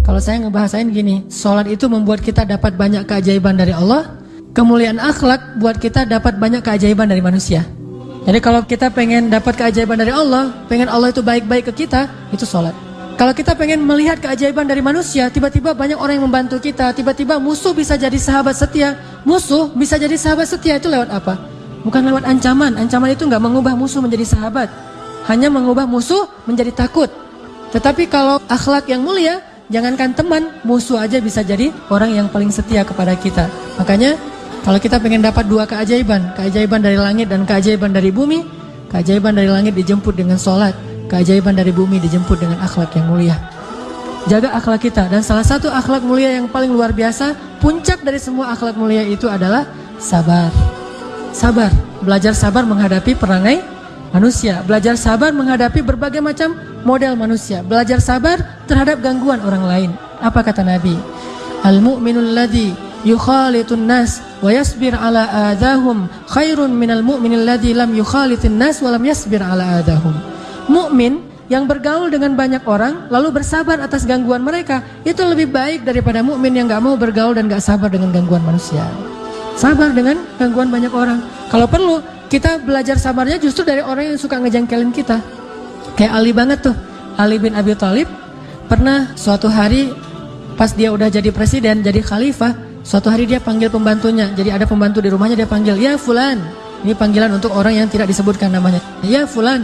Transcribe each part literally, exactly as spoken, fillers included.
Kalau saya ngebahasain gini, sholat itu membuat kita dapat banyak keajaiban dari Allah. Kemuliaan akhlak buat kita dapat banyak keajaiban dari manusia. Jadi kalau kita pengen dapat keajaiban dari Allah, pengen Allah itu baik-baik ke kita, itu sholat. Kalau kita pengen melihat keajaiban dari manusia, tiba-tiba banyak orang yang membantu kita, tiba-tiba musuh bisa jadi sahabat setia. Musuh bisa jadi sahabat setia itu lewat apa? Bukan lewat ancaman. Ancaman itu nggak mengubah musuh menjadi sahabat, hanya mengubah musuh menjadi takut. Tetapi kalau akhlak yang mulia, jangankan teman, musuh aja bisa jadi orang yang paling setia kepada kita. Makanya kalau kita pengen dapat dua keajaiban, keajaiban dari langit dan keajaiban dari bumi, keajaiban dari langit dijemput dengan sholat, keajaiban dari bumi dijemput dengan akhlak yang mulia. Jaga akhlak kita, dan salah satu akhlak mulia yang paling luar biasa, puncak dari semua akhlak mulia itu adalah sabar. Sabar, belajar sabar menghadapi perangai manusia, belajar sabar menghadapi berbagai macam model manusia, belajar sabar terhadap gangguan orang lain. Apa kata Nabi? Al-mu'minul ladzi yukhalitun nas wa yasbir ala adahum khairun minal mu'minil ladzi lam yukhalitin nas wa lam yasbir ala adahum. Mukmin yang bergaul dengan banyak orang lalu bersabar atas gangguan mereka, itu lebih baik daripada mukmin yang enggak mau bergaul dan enggak sabar dengan gangguan manusia. Sabar dengan gangguan banyak orang. Kalau perlu kita belajar sabarnya justru dari orang yang suka ngejengkelin kita. Kayak Ali banget tuh, Ali bin Abi Thalib. Pernah suatu hari pas dia udah jadi presiden, jadi khalifah, suatu hari dia panggil pembantunya. Jadi ada pembantu di rumahnya, dia panggil, "Ya fulan." Ini panggilan untuk orang yang tidak disebutkan namanya. "Ya fulan."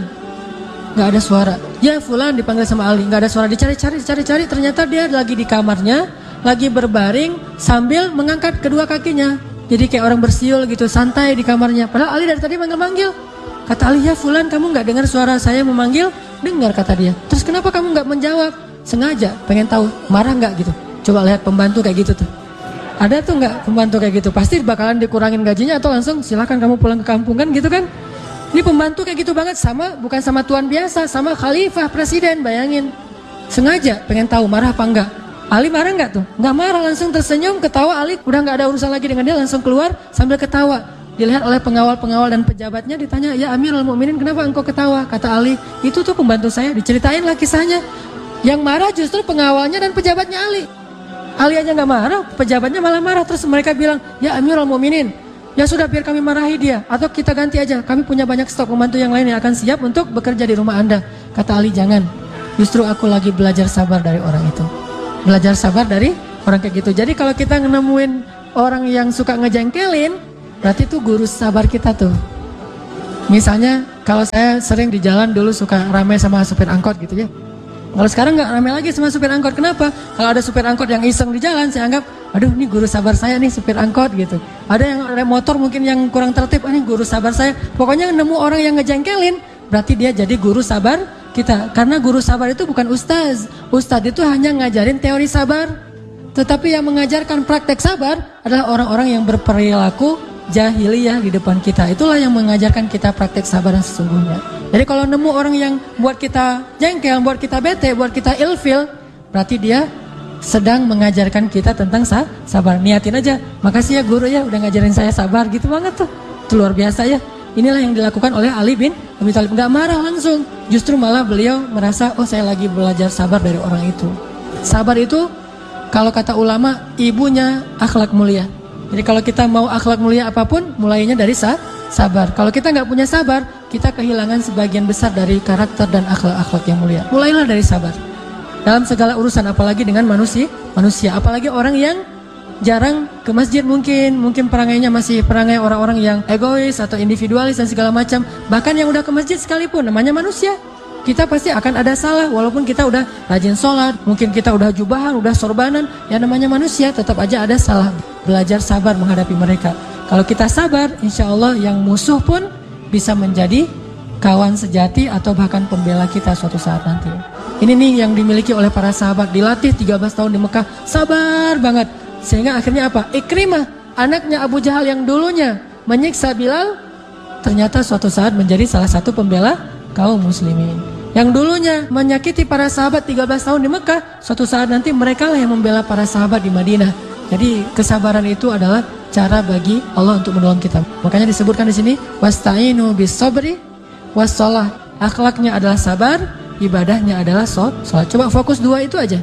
Gak ada suara. "Ya fulan," dipanggil sama Ali. Gak ada suara, dicari-cari, cari-cari. Ternyata dia lagi di kamarnya, lagi berbaring sambil mengangkat kedua kakinya. Jadi kayak orang bersiul gitu, santai di kamarnya. Padahal Ali dari tadi manggil-manggil. Kata Ali, "Ya fulan, kamu gak dengar suara saya memanggil?" "Dengar," kata dia. "Terus kenapa kamu gak menjawab?" Sengaja, pengen tahu, marah gak gitu. Coba lihat pembantu kayak gitu tuh. Ada tuh gak pembantu kayak gitu? Pasti bakalan dikurangin gajinya atau langsung silakan kamu pulang ke kampung kan gitu kan. Ini pembantu kayak gitu banget, sama bukan sama tuan biasa, sama khalifah presiden, bayangin. Sengaja pengen tahu marah apa enggak. Ali marah enggak tuh? Enggak marah, langsung tersenyum, ketawa. Ali udah enggak ada urusan lagi dengan dia, langsung keluar sambil ketawa. Dilihat oleh pengawal-pengawal dan pejabatnya, ditanya, "Ya Amirul Mukminin, kenapa engkau ketawa?" Kata Ali, "Itu tuh pembantu saya." Diceritain lah kisahnya. Yang marah justru pengawalnya dan pejabatnya Ali. Ali aja enggak marah, pejabatnya malah marah. Terus mereka bilang, "Ya Amirul Mukminin, ya sudah biar kami marahi dia, atau kita ganti aja, kami punya banyak stok pembantu yang lain yang akan siap untuk bekerja di rumah Anda." Kata Ali, "Jangan, justru aku lagi belajar sabar dari orang itu." Belajar sabar dari orang kayak gitu. Jadi kalau kita nemuin orang yang suka ngejengkelin, berarti itu guru sabar kita tuh. Misalnya kalau saya sering di jalan dulu suka rame sama supir angkot gitu ya. Kalau sekarang nggak rame lagi sama supir angkot. Kenapa? Kalau ada supir angkot yang iseng di jalan, saya anggap, aduh ini guru sabar saya nih supir angkot gitu. Ada yang ada motor mungkin yang kurang tertib, ah, ini guru sabar saya. Pokoknya nemu orang yang ngejengkelin, berarti dia jadi guru sabar kita. Karena guru sabar itu bukan ustaz. Ustaz itu hanya ngajarin teori sabar. Tetapi yang mengajarkan praktek sabar adalah orang-orang yang berperilaku jahiliyah di depan kita. Itulah yang mengajarkan kita praktek sabar yang sesungguhnya. Jadi kalau nemu orang yang buat kita jengkel, buat kita bete, buat kita ilfil, berarti dia sedang mengajarkan kita tentang sabar. Niatin aja, "Makasih ya guru ya udah ngajarin saya sabar." Gitu banget tuh. Itu luar biasa ya. Inilah yang dilakukan oleh Ali bin Abi Thalib. Gak marah langsung, justru malah beliau merasa, oh saya lagi belajar sabar dari orang itu. Sabar itu kalau kata ulama ibunya akhlak mulia. Jadi kalau kita mau akhlak mulia apapun, mulainya dari sa sabar. Kalau kita gak punya sabar, kita kehilangan sebagian besar dari karakter dan akhlak-akhlak yang mulia. Mulailah dari sabar dalam segala urusan, apalagi dengan manusia, manusia, apalagi orang yang jarang ke masjid, mungkin mungkin perangainya masih perangai orang-orang yang egois atau individualis dan segala macam. Bahkan yang udah ke masjid sekalipun, namanya manusia, kita pasti akan ada salah. Walaupun kita udah rajin sholat, mungkin kita udah jubahan, udah sorbanan, ya namanya manusia, tetap aja ada salah. Belajar sabar menghadapi mereka. Kalau kita sabar, insya Allah yang musuh pun bisa menjadi kawan sejati atau bahkan pembela kita suatu saat nanti. Ini nih yang dimiliki oleh para sahabat, dilatih tiga belas tahun di Mekah, sabar banget. Sehingga akhirnya apa? Ikrimah, anaknya Abu Jahal yang dulunya menyiksa Bilal, ternyata suatu saat menjadi salah satu pembela kaum muslimin. Yang dulunya menyakiti para sahabat tiga belas tahun di Mekah, suatu saat nanti mereka lah yang membela para sahabat di Madinah. Jadi kesabaran itu adalah cara bagi Allah untuk menolong kita. Makanya disebutkan di sini, wasta'inu bis sabri was-shalah. Akhlaknya adalah sabar, ibadahnya adalah sholat. Coba fokus dua itu aja.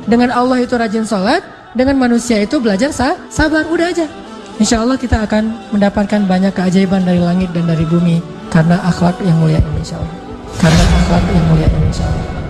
Dengan Allah itu rajin sholat, dengan manusia itu belajar sah, sabar, udah aja. Insya Allah kita akan mendapatkan banyak keajaiban dari langit dan dari bumi karena akhlak yang mulia ini insya Allah. Karena akhlak yang mulia ini insya Allah.